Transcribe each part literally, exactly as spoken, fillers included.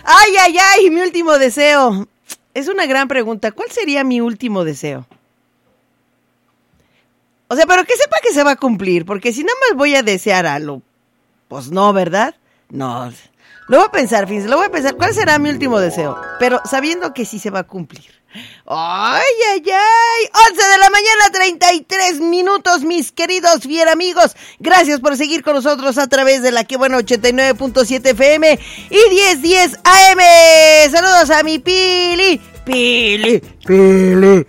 Ay, ay, ay, mi último deseo. Es una gran pregunta. ¿Cuál sería mi último deseo? O sea, pero que sepa que se va a cumplir, porque si nada más voy a desear algo, pues no, ¿verdad? No. Lo voy a pensar, fíjense, lo voy a pensar. ¿Cuál será mi último deseo? Pero sabiendo que sí se va a cumplir. ¡Ay, ay, ay! once de la mañana, treinta y tres minutos, mis queridos fiel amigos. Gracias por seguir con nosotros a través de la Que Buena ochenta y nueve punto siete F M y diez diez A M. Saludos a mi Pili. Pili, Pili.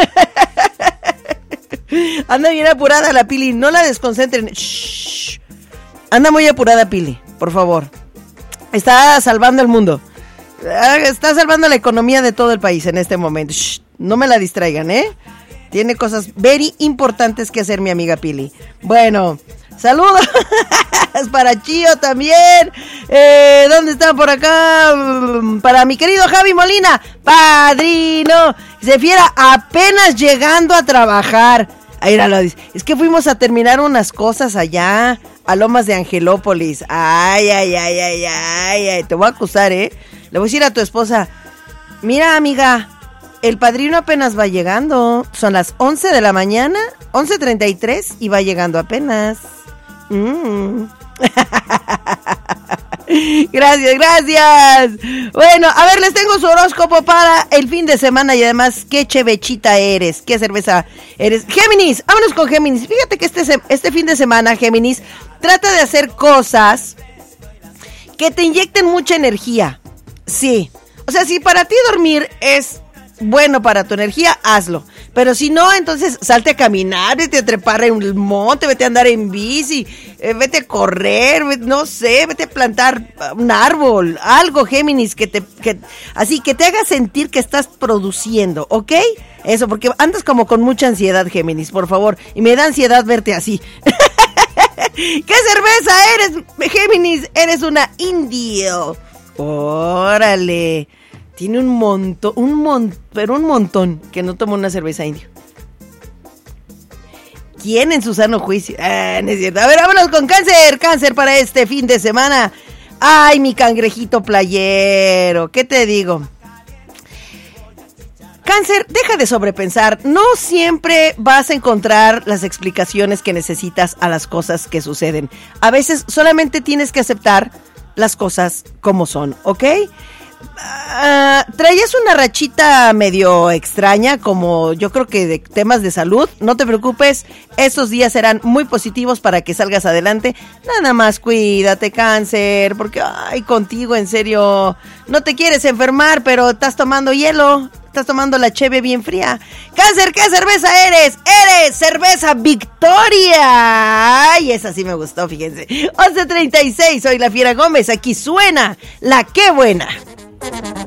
Anda bien apurada la Pili, no la desconcentren. Shh. Anda muy apurada, Pili, por favor. Está salvando el mundo. Está salvando la economía de todo el país en este momento. Shh, no me la distraigan, ¿eh? Tiene cosas very importantes que hacer mi amiga Pili. Bueno, saludos para Chío también. Eh, ¿Dónde están por acá? Para mi querido Javi Molina, padrino. Se fiera apenas llegando a trabajar. Ahí lo dice. Es que fuimos a terminar unas cosas allá a Lomas de Angelópolis. Ay, ay, ay, ay, ay, ay. Te voy a acusar, ¿eh? Le voy a decir a tu esposa, mira, amiga, el padrino apenas va llegando. Son las once de la mañana, once treinta y tres, y va llegando apenas. Mm. Gracias, gracias. Bueno, a ver, les tengo su horóscopo para el fin de semana y además, qué chevechita eres, qué cerveza eres. Géminis, vámonos con Géminis. Fíjate que este, este fin de semana, Géminis, trata de hacer cosas que te inyecten mucha energía. Sí, o sea, si para ti dormir es bueno para tu energía, hazlo. Pero si no, entonces salte a caminar, vete a trepar en el monte, vete a andar en bici, eh, vete a correr, vete, no sé, vete a plantar un árbol, algo, Géminis, que te, que, así que te haga sentir que estás produciendo, ¿ok? Eso, porque andas como con mucha ansiedad, Géminis, por favor, y me da ansiedad verte así. ¿Qué cerveza eres, Géminis? Eres una indio. Órale. Tiene un montón, un montón, pero un montón que no toma una cerveza indio. ¿Quién en su sano juicio? Ah, no es cierto. A ver, vámonos con Cáncer. Cáncer para este fin de semana. Ay, mi cangrejito playero. ¿Qué te digo? Cáncer, deja de sobrepensar. No siempre vas a encontrar las explicaciones que necesitas a las cosas que suceden. A veces solamente tienes que aceptar las cosas como son, ¿ok? Uh, traías una rachita medio extraña, como yo creo que de temas de salud. No te preocupes, estos días serán muy positivos para que salgas adelante. Nada más cuídate, Cáncer, porque ay, contigo en serio no te quieres enfermar, pero estás tomando hielo, estás tomando la cheve bien fría. Cáncer, ¿qué cerveza eres? Eres cerveza Victoria. Ay, esa sí me gustó, fíjense. once treinta y seis, soy la Fiera Gómez, aquí suena la Qué Buena.